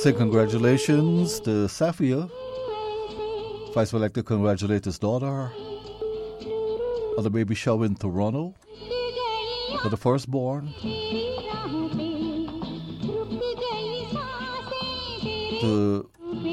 Say congratulations to Safia. Vice would like to congratulate his daughter on the baby shower in Toronto for the firstborn. To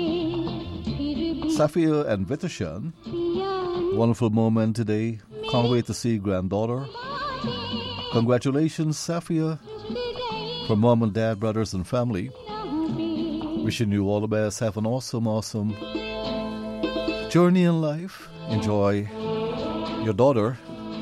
Safia and Vitashan, wonderful moment today. Can't wait to see granddaughter. Congratulations, Safia, from mom and dad, brothers and family. Wishing you all the best. Have an awesome journey in life. Enjoy your daughter.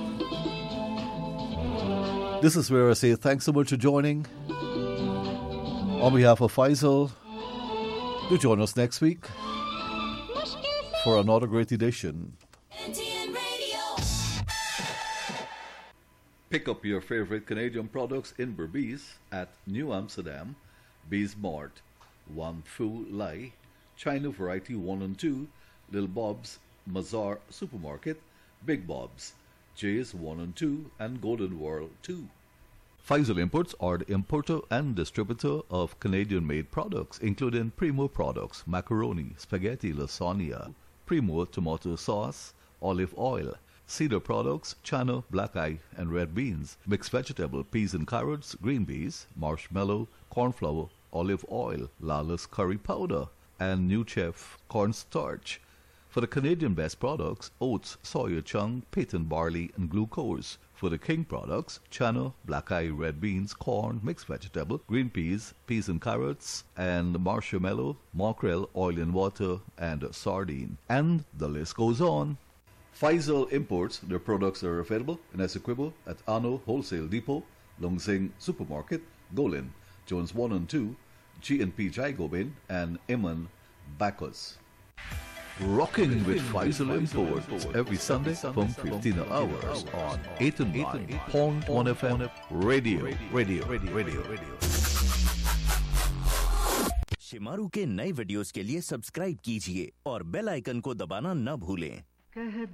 This is where I say thanks so much for joining. On behalf of Faisal, do join us next week for another great edition. Pick up your favorite Canadian products in Berbice at New Amsterdam, Bees Mart, Wan Phu Lai, China Variety 1 and 2, Little Bob's, Mazar Supermarket, Big Bob's, Jay's 1 and 2, and Golden World 2. Faisal Imports are the importer and distributor of Canadian-made products, including Primo products, macaroni, spaghetti, lasagna, Primo tomato sauce, olive oil, Cedar products, chana, black eye, and red beans, mixed vegetable, peas and carrots, green peas, marshmallow, corn flour, olive oil, Lala's curry powder, and New Chef cornstarch. For the Canadian best products, oats, soya chunk, patent barley, and glucose. For the King products, chana, black eye, red beans, corn, mixed vegetable, green peas, peas and carrots, and marshmallow, mackerel, oil and water, and sardine. And the list goes on. Faisal Imports, their products are available in Essequibo at Ano Wholesale Depot, Longzing Supermarket, Golin, Jones 1 and 2, G&P Jaigobin, and Iman Bacchus. Rocking with Faisal Imports every Sunday from 15 hours on 8 and 9, Point 1 FM, Radio. Shemaroo के नए videos के लिए subscribe कीजिए और bell icon को दबाना न भूलें।